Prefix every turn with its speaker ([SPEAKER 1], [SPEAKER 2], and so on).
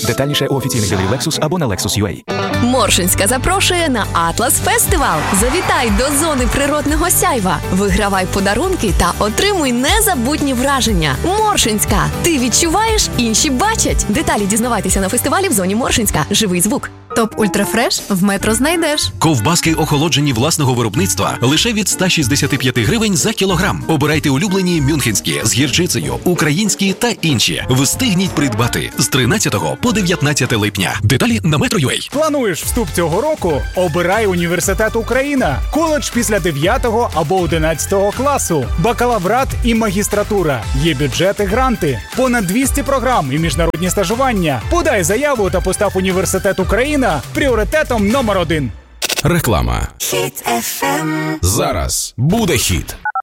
[SPEAKER 1] Детальніше у офіційних дилерів Lexus або на Lexus.ua.
[SPEAKER 2] Моршинська запрошує на Атлас Фестивал. Завітай до зони природного сяйва. Вигравай подарунки та отримуй незабутні враження. Моршинська. Ти відчуваєш, інші бачать. Деталі дізнавайтеся на фестивалі в зоні Моршинська. Живий звук.
[SPEAKER 3] Топ Ультрафреш в Метро знайдеш.
[SPEAKER 4] Ковбаски охолоджені власного виробництва лише від 165 гривень за кілограм. Обирайте улюблені мюнхенські з гірчицею, українські та інші. Встигніть придбати з 13 по 19 липня. Деталі на Metro.ua.
[SPEAKER 5] Плануєш вступ цього року? Обирай університет Україна. Коледж після 9 або 11 класу. Бакалаврат і магістратура. Є бюджети, гранти. Понад 200 програм і міжнародні стажування. Подай заяву та постав університет Україна пріоритетом номер 1.
[SPEAKER 6] Реклама. Зараз буде хіт.